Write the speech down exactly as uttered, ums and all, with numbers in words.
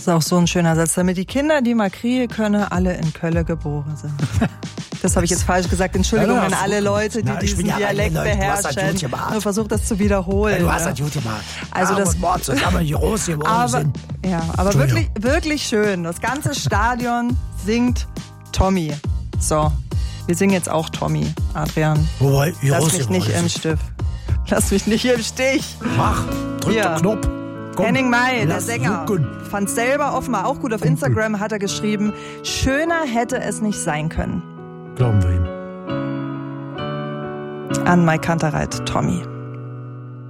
Das ist auch so ein schöner Satz, damit die Kinder, die mal kriegen können, alle in Köln geboren sind. Das habe ich jetzt falsch gesagt. Entschuldigung an alle Leute, die Na, diesen ja Dialekt Leute, beherrschen. Ich versuche das zu wiederholen. Ja, du hast das gut gemacht. Also das Mord zusammen groß geworden aber, sind. Ja, aber wirklich, wirklich schön. Das ganze Stadion singt Tommy. So, wir singen jetzt auch Tommy, Adrian. Wobei, Lass mich nicht im Stift. Lass mich nicht im Stich. Mach, drück Hier. den Knopf. Komm, Henning May, der lass Sänger, jucken. fand selber offenbar auch gut. Auf Instagram hat er geschrieben, schöner hätte es nicht sein können. Glauben wir ihm. An Mike Kantereit, Tommy.